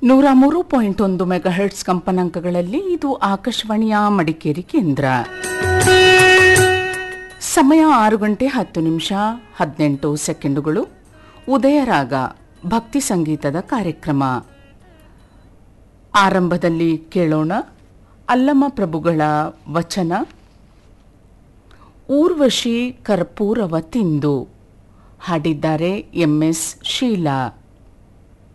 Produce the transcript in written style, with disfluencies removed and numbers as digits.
103.1 ಮೆಗಾಹೆರ್ಟ್ಸ್ ಕಂಪನಾಂಕಗಳಲ್ಲಿ ಇದು ಆಕಾಶವಾಣಿಯ ಮಡಿಕೇರಿ ಕೇಂದ್ರ. ಸಮಯ 6:10 ಉದಯರಾಗ ಭಕ್ತಿ ಸಂಗೀತದ ಕಾರ್ಯಕ್ರಮ. ಆರಂಭದಲ್ಲಿ ಕೇಳೋಣ ಅಲ್ಲಮ ಪ್ರಭುಗಳ ವಚನ. ಊರ್ವಶಿ ಕರ್ಪೂರವ ತಿಂದು. ಹಾಡಿದ್ದಾರೆ MS ಶೀಲಾ.